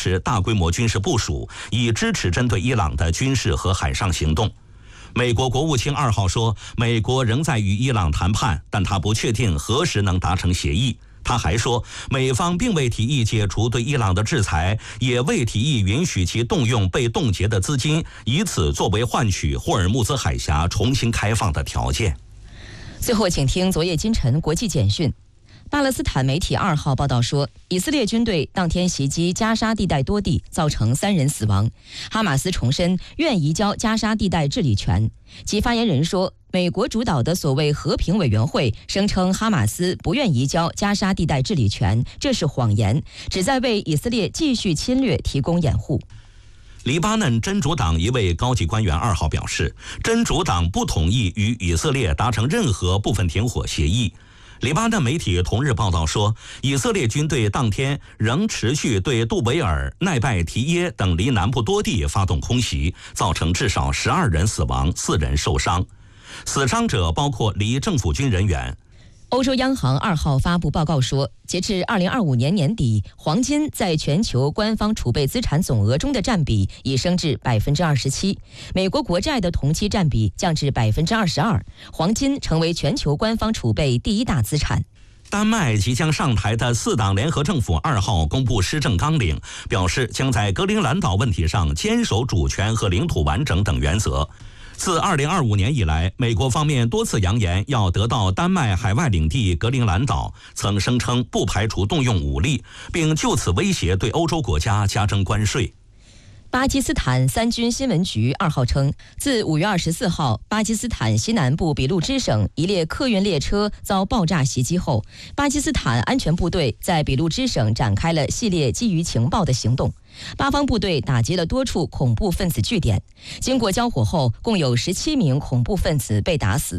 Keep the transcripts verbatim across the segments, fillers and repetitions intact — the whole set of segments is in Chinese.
持大规模军事部署，以支持针对伊朗的军事和海上行动。美国国务卿二号说，美国仍在与伊朗谈判，但他不确定何时能达成协议。他还说，美方并未提议解除对伊朗的制裁，也未提议允许其动用被冻结的资金，以此作为换取霍尔木兹海峡重新开放的条件。 最后，请听昨夜今晨国际简讯。巴勒斯坦媒体二号报道说，以色列军队当天袭击加沙地带多地，造成三人死亡。哈马斯重申愿移交加沙地带治理权。其发言人说，美国主导的所谓和平委员会声称哈马斯不愿移交加沙地带治理权，这是谎言，旨在为以色列继续侵略提供掩护。 黎巴嫩真主党一位高级官员二号表示，真主党不同意与以色列达成任何部分停火协议。黎巴嫩媒体同日报道说，以色列军队当天仍持续对杜维尔、奈拜提耶等离南部多地发动空袭，造成至少十二人死亡、四人受伤。死伤者包括离政府军人员。 欧洲央行二号发布报告说，截至二零二五年年底，黄金在全球官方储备资产总额中的占比已升至百分之二十七，美国国债的同期占比降至百分之二十二，黄金成为全球官方储备第一大资产。 丹麦即将上台的四党联合政府二号公布施政纲领，表示将在格陵兰岛问题上坚守主权和领土完整等原则。自二零二五年以来，美国方面多次扬言要得到丹麦海外领地格陵兰岛，曾声称不排除动用武力，并就此威胁对欧洲国家加征关税。 巴基斯坦三军新闻局二号称，自五月二十四号巴基斯坦西南部俾路支省一列客运列车遭爆炸袭击后，巴基斯坦安全部队在俾路支省展开了系列基于情报的行动。巴方部队打击了多处恐怖分子据点，经过交火后，共有十七名恐怖分子被打死。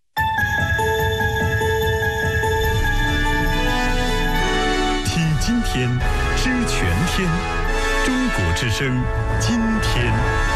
听今天，知全天。中国之声，今天。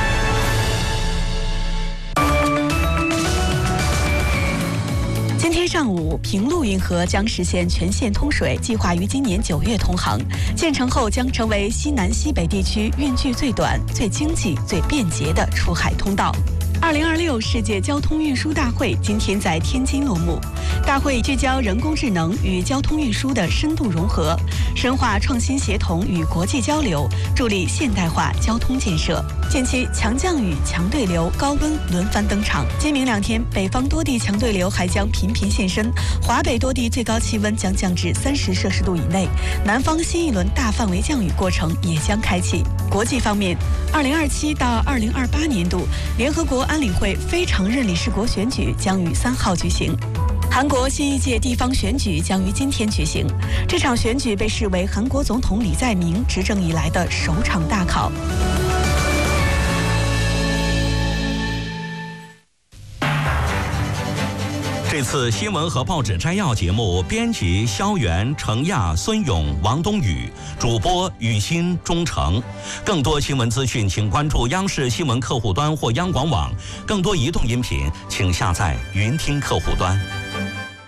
今天上午，平陆运河将实现全线通水，计划于今年九月通航。建成后将成为西南西北地区运距最短、最经济、最便捷的出海通道。二零二六世界交通运输大会今天在天津落幕。大会聚焦人工智能与交通运输的深度融合，深化创新协同与国际交流，助力现代化交通建设。近期强降雨、强对流、高温轮番登场，今明两天北方多地强对流还将频频现身，华北多地最高气温将降至三十摄氏度以内，南方新一轮大范围降雨过程也将开启。国际方面，二零二七到二零二八年度联合国安理会非常任理事国选举将于三号举行。韩国新一届地方选举将于今天举行，这场选举被视为韩国总统李在明执政以来的首场大考。 这次新闻和报纸摘要节目，编辑肖元、程亚、孙勇、王冬雨，主播雨欣、钟诚。更多新闻资讯，请关注央视新闻客户端或央广网。更多移动音频，请下载云听客户端。